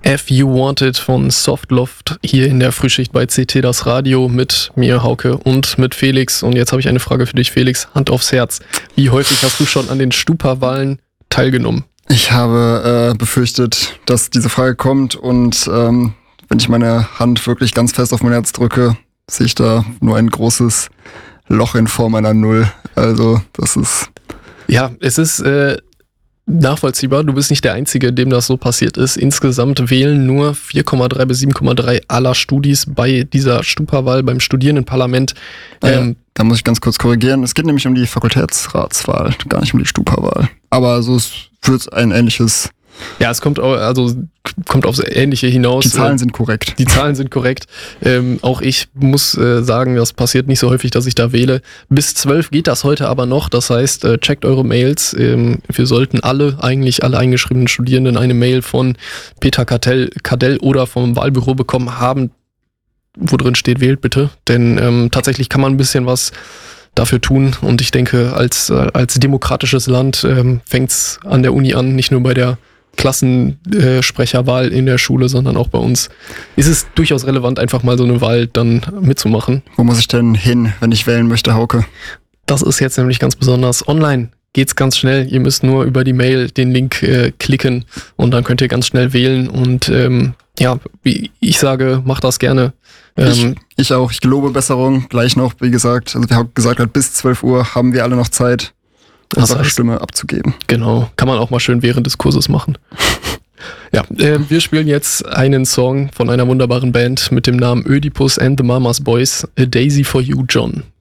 If You Want It von Softloft hier in der Frühschicht bei CT das Radio mit mir, Hauke, und mit Felix. Und jetzt habe ich eine Frage für dich, Felix, Hand aufs Herz. Wie häufig hast du schon an den Stupa-Wahlen teilgenommen? Ich habe befürchtet, dass diese Frage kommt und wenn ich meine Hand wirklich ganz fest auf mein Herz drücke, sehe ich da nur ein großes Loch in Form einer Null. Also das ist... Ja, es ist... nachvollziehbar, du bist nicht der Einzige, dem das so passiert ist. Insgesamt wählen nur 4,3 bis 7,3 aller Studis bei dieser Stupa-Wahl beim Studierendenparlament. Da muss ich ganz kurz korrigieren. Es geht nämlich um die Fakultätsratswahl, gar nicht um die Stupa-Wahl. Aber so wird ein ähnliches... Ja, es kommt aufs Ähnliche hinaus. Die Zahlen sind korrekt. Die Zahlen sind korrekt. Auch ich muss sagen, das passiert nicht so häufig, dass ich da wähle. Bis 12 geht das heute aber noch. Das heißt, checkt eure Mails. Wir sollten eigentlich alle eingeschriebenen Studierenden eine Mail von Peter Kadell oder vom Wahlbüro bekommen haben, wo drin steht, wählt bitte. Denn tatsächlich kann man ein bisschen was dafür tun. Und ich denke, als demokratisches Land fängt's an der Uni an, nicht nur bei der Klassensprecherwahl in der Schule, sondern auch bei uns. Ist es durchaus relevant, einfach mal so eine Wahl dann mitzumachen. Wo muss ich denn hin, wenn ich wählen möchte, Hauke? Das ist jetzt nämlich ganz besonders. Online geht's ganz schnell. Ihr müsst nur über die Mail den Link klicken und dann könnt ihr ganz schnell wählen. Und wie ich sage, macht das gerne. Ich auch. Ich gelobe Besserung. Gleich noch, wie gesagt. Also wir haben gesagt, bis 12 Uhr haben wir alle noch Zeit, unsere Stimme abzugeben. Genau. Kann man auch mal schön während des Kurses machen. Ja, wir spielen jetzt einen Song von einer wunderbaren Band mit dem Namen Ödipus and the Mamas Boys, A Daisy for You, John.